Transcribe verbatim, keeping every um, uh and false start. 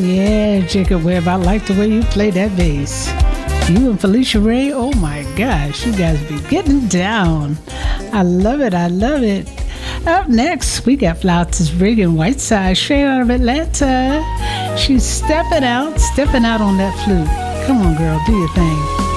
Yeah, Jacob Webb, I like the way you play that bass. You and Felicia Ray, oh my gosh, you guys be getting down. I love it, I love it. Up next, we got Flouts Reagan Whiteside, straight out of Atlanta. She's stepping out, stepping out on that flute. Come on, girl, do your thing.